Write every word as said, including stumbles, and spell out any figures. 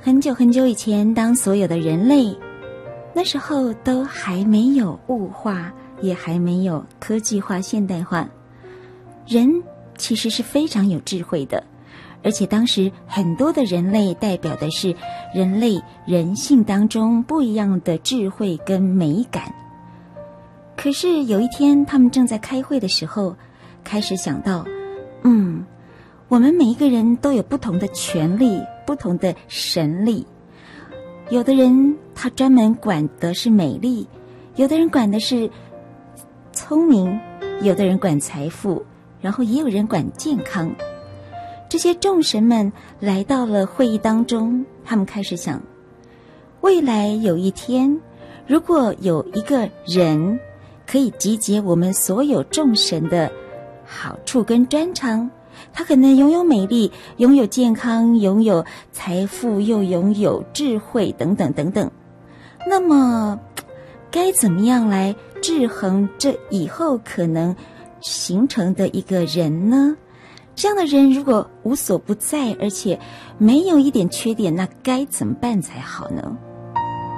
很久很久以前，当所有的人类那时候都还没有物化，也还没有科技化现代化，人其实是非常有智慧的，而且当时很多的人类代表的是人类人性当中不一样的智慧跟美感。可是有一天他们正在开会的时候，开始想到嗯，我们每一个人都有不同的权利，不同的神力。有的人他专门管的是美丽，有的人管的是聪明，有的人管财富，然后也有人管健康。这些众神们来到了会议当中，他们开始想，未来有一天，如果有一个人可以集结我们所有众神的好处跟专长，他可能拥有美丽，拥有健康，拥有财富，又拥有智慧等等等等。那么该怎么样来制衡这以后可能形成的一个人呢？这样的人如果无所不在，而且没有一点缺点，那该怎么办才好呢？